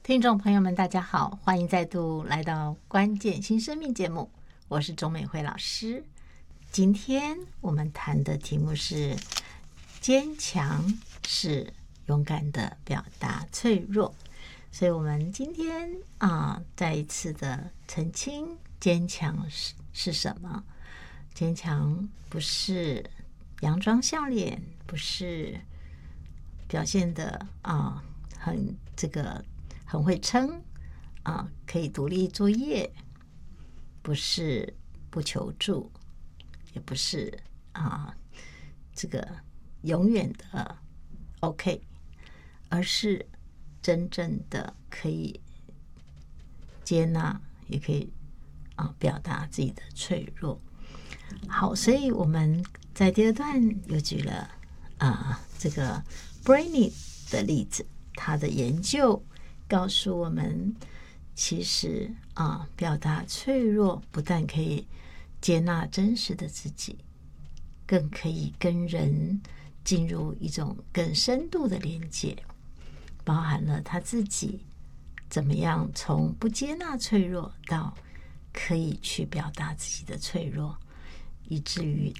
听众朋友们，大家好，欢迎再度来到《关键新生命》节目，我是钟美惠老师。今天我们谈的题目是坚强是勇敢的表达脆弱，所以我们今天再一次的澄清，坚强是什么？坚强不是佯装笑脸，不是表现的很会撑可以独立作业，不是不求助，也不是永远的 OK， 而是真正的可以接纳，也可以表达自己的脆弱。好，所以我们在第二段又举了这个 Brainy 的例子，他的研究告诉我们，其实表达脆弱不但可以接纳真实的自己，更可以跟人进入一种更深度的连接，包含了他自己怎么样从不接纳脆弱到可以去表达自己的脆弱，以至于